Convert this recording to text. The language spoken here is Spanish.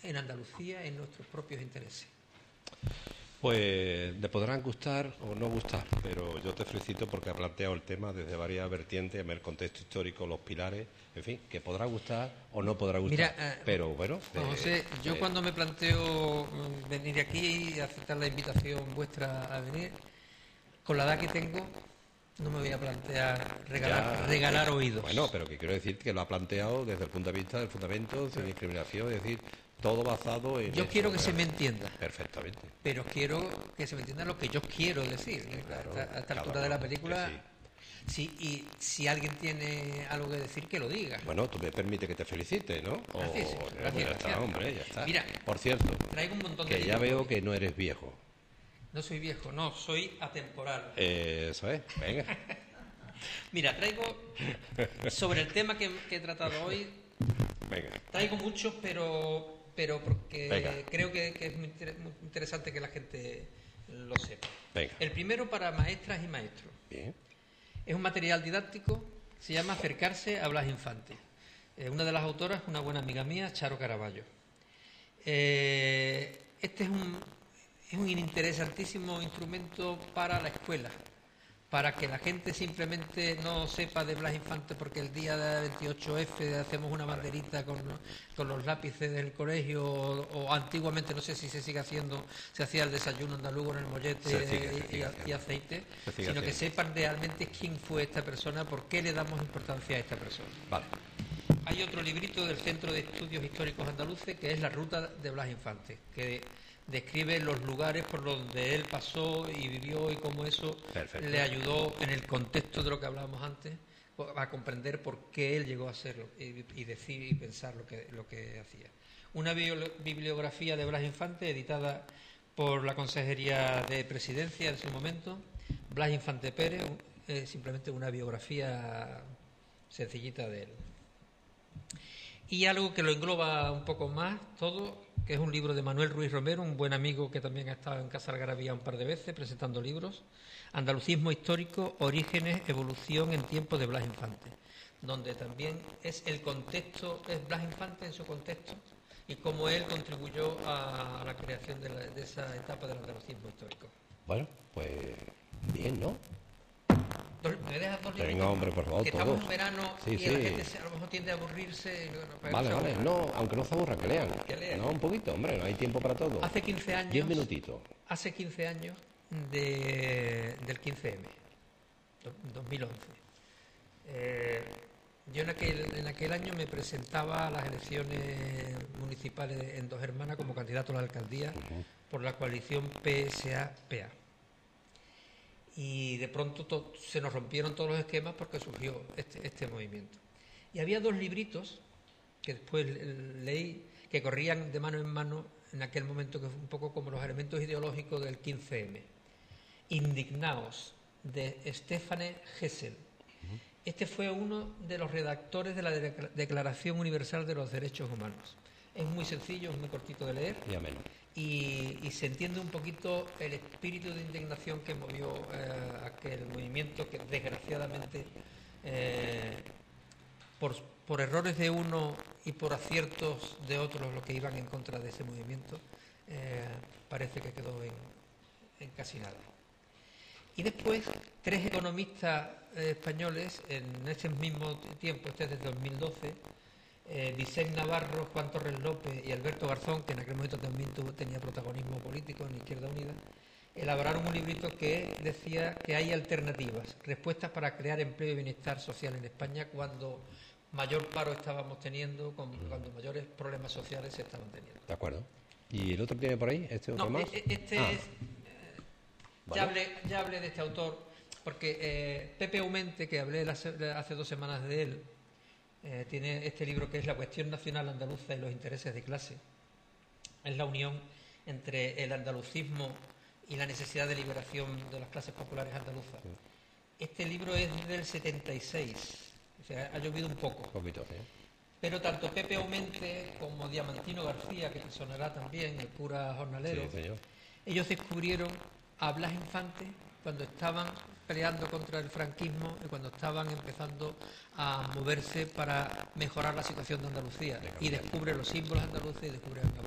en Andalucía en nuestros propios intereses? Pues le podrán gustar o no gustar, pero yo te felicito porque ha planteado el tema desde varias vertientes, en el contexto histórico, los pilares, en fin, que podrá gustar o no podrá gustar. Mira, pero bueno, Juan José, yo cuando me planteo venir aquí y aceptar la invitación vuestra a venir, con la edad que tengo, no me voy a plantear regalar oídos. Bueno, pero que quiero decir que lo ha planteado desde el punto de vista del fundamento, sin discriminación, es decir, todo basado en... Yo quiero que se me entienda. Perfectamente. Pero quiero que se me entienda lo que yo quiero decir. Claro, a esta altura de la película, sí. y si alguien tiene algo que decir, que lo diga. Bueno, tú me permites que te felicite, ¿no? Gracias, gracias, ya está, hombre, ya está. Mira, por cierto, traigo un montón de que ya libros veo hoy. que no eres viejo. No soy viejo, no, soy atemporal. Eso es, venga. Mira, traigo sobre el tema que he tratado hoy, Venga. traigo muchos, pero porque Venga. creo que es muy interesante que la gente lo sepa. Venga. El primero para maestras y maestros. Bien. Es un material didáctico, se llama Acercarse a Blas Infante. Una de las autoras, una buena amiga mía, Charo Caraballo. Este es un interesantísimo instrumento para la escuela, para que la gente simplemente no sepa de Blas Infante porque el día de 28F hacemos una banderita con los lápices del colegio, o antiguamente, no sé si se sigue haciendo, se hacía el desayuno andaluz con el mollete y aceite, sino que sepan realmente quién fue esta persona, por qué le damos importancia a esta persona. Vale. Hay otro librito del Centro de Estudios Históricos Andaluces que es La Ruta de Blas Infante, que describe los lugares por donde él pasó y vivió y cómo eso le ayudó en el contexto de lo que hablábamos antes a comprender por qué él llegó a hacerlo y decir y pensar lo que hacía. Una bibliografía de Blas Infante editada por la Consejería de Presidencia en su momento, Blas Infante Pérez, simplemente una biografía sencillita de él. Y algo que lo engloba un poco más todo, que es un libro de Manuel Ruiz Romero, un buen amigo que también ha estado en Casa Algarabía un par de veces presentando libros, Andalucismo histórico, orígenes, evolución en tiempos de Blas Infante, donde también es el contexto, es Blas Infante en su contexto y cómo él contribuyó a la creación de esa etapa del andalucismo histórico. Bueno, pues bien, ¿no? ¿Me dejas dos libros? Venga, hombre, por favor, que todos. Estamos en verano y la gente a lo mejor tiende a aburrirse. Vale, no, aunque no se aburra, que lean. No, un poquito, hombre, no hay tiempo para todo. Hace 15 años... 10 minutitos. Hace 15 años del 15M, 2011. Yo en aquel año me presentaba a las elecciones municipales en Dos Hermanas como candidato a la alcaldía por la coalición PSA-PA. Y de pronto se nos rompieron todos los esquemas porque surgió este movimiento. Y había dos libritos que después leí que corrían de mano en mano en aquel momento, que fue un poco como los elementos ideológicos del 15M. Indignaos, de Stéphane Hessel. Este fue uno de los redactores de la Declaración Universal de los Derechos Humanos. Es muy sencillo, es muy cortito de leer. Y ameno. Y se entiende un poquito el espíritu de indignación que movió aquel movimiento, que desgraciadamente por errores de uno y por aciertos de otros, los que iban en contra de ese movimiento, parece que quedó en casi nada. Y después, tres economistas españoles, en ese mismo tiempo, este es desde 2012, Vicente Navarro, Juan Torres López y Alberto Garzón, que en aquel momento también tenía protagonismo político en Izquierda Unida, elaboraron un librito que decía que hay alternativas, respuestas para crear empleo y bienestar social en España cuando mayor paro estábamos teniendo, cuando mayores problemas sociales se estaban teniendo. De acuerdo. ¿Y el otro tiene por ahí? ¿Este otro más? Es... Vale. Ya hablé de este autor, porque Pepe Aumente, que hablé hace 2 semanas de él, tiene este libro que es La cuestión nacional andaluza y los intereses de clase. Es la unión entre el andalucismo y la necesidad de liberación de las clases populares andaluzas. Este libro es del 76, o sea, ha llovido un poco. Un poquito, sí. Pero tanto Pepe Aumente como Diamantino García, que te sonará también, el cura jornalero, Sí, señor. Ellos descubrieron a Blas Infante cuando estaban peleando contra el franquismo y cuando estaban empezando a moverse para mejorar la situación de Andalucía. Y descubre los símbolos andaluces y descubre a